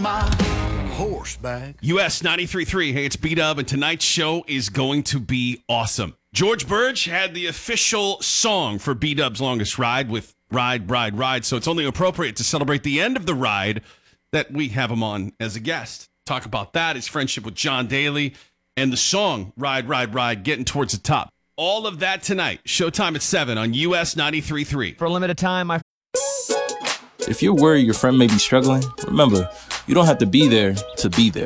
my horseback. US 93.3. Hey, it's B-Dub, and tonight's show is going to be awesome. George Burge had the official song for B-Dub's longest ride with Ride, Ride, Ride, so it's only appropriate to celebrate the end of the ride that we have him on as a guest. Talk about that, his friendship with John Daly, and the song Ride, Ride, Ride, getting towards the top. All of that tonight. Showtime at 7 on US 93.3. For a limited time, If you're worried your friend may be struggling, remember, you don't have to be there to be there.